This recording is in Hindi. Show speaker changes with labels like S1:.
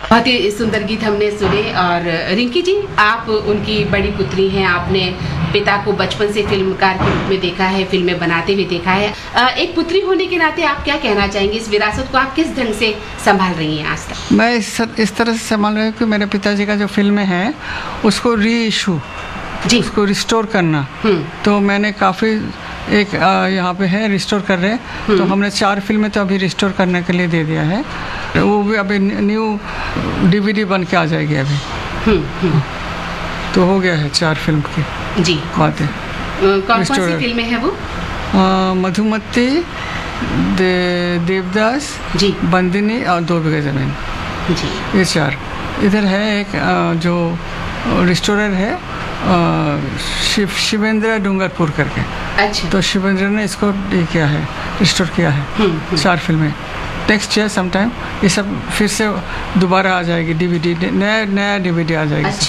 S1: बहुत ही सुंदर गीत हमने सुने। और रिंकी जी, आप उनकी बड़ी पुत्री हैं, आपने पिता को बचपन से फिल्मकार के रूप में देखा है, फिल्में बनाते हुए देखा है। एक पुत्री होने के नाते आप क्या कहना चाहेंगे, इस विरासत को आप किस ढंग से संभाल रही हैं आज तक?
S2: मैं इस तरह से संभाल रही हूँ कि मेरे पिताजी का जो फिल्में हैं उसको री इशू, उसको रिस्टोर करना। तो मैंने काफ़ी एक यहाँ पे है रिस्टोर कर रहे हैं, तो हमने 4 फिल्में तो अभी रिस्टोर करने के लिए दे दिया है। वो भी अभी न्यू DVD बन के आ जाएगी अभी। तो हो गया है 4 फिल्म की
S1: जी
S2: बातें।
S1: कौन सी फिल्में हैं वो?
S2: मधुमती, देवदास जी, बंदिनी और 2 बीघा जमीन जी, ये 4। इधर है एक जो रिस्टोरर है शिवेंद्र डूंगरपुर करके। अच्छा। तो शिवेंद्र ने इसको किया है, रिस्टोर किया है। 4 फिल्में। नेक्स्ट ईयर समटाइम ये सब फिर से दोबारा आ जाएगी DVD, नया DVD आ जाएगी।